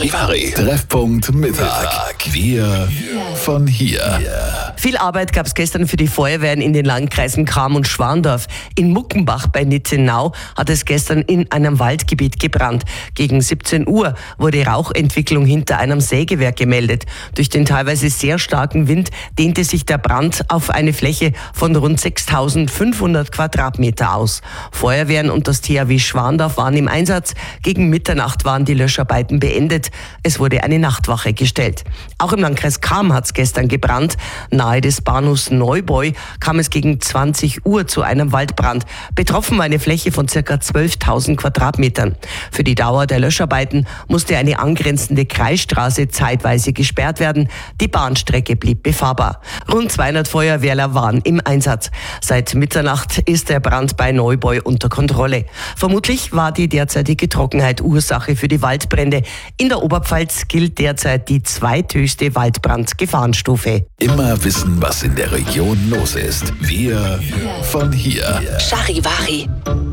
Charivari. Treffpunkt Mittag. Wir von hier. Viel Arbeit gab es gestern für die Feuerwehren in den Landkreisen Cham und Schwandorf. In Muckenbach bei Nitzenau hat es gestern in einem Waldgebiet gebrannt. Gegen 17 Uhr wurde Rauchentwicklung hinter einem Sägewerk gemeldet. Durch den teilweise sehr starken Wind dehnte sich der Brand auf eine Fläche von rund 6.500 Quadratmeter aus. Feuerwehren und das THW Schwandorf waren im Einsatz. Gegen Mitternacht waren die Löscharbeiten beendet. Es wurde eine Nachtwache gestellt. Auch im Landkreis Cham hat es gestern gebrannt. Nahe des Bahnhofs Neubeu kam es gegen 20 Uhr zu einem Waldbrand. Betroffen war eine Fläche von ca. 12.000 Quadratmetern. Für die Dauer der Löscharbeiten musste eine angrenzende Kreisstraße zeitweise gesperrt werden. Die Bahnstrecke blieb befahrbar. Rund 200 Feuerwehrler waren im Einsatz. Seit Mitternacht ist der Brand bei Neubeu unter Kontrolle. Vermutlich war die derzeitige Trockenheit Ursache für die Waldbrände. In der Oberpfalz gilt derzeit die zweithöchste Waldbrandgefahrenstufe. Immer wissen, was in der Region los ist. Wir von hier. Charivari.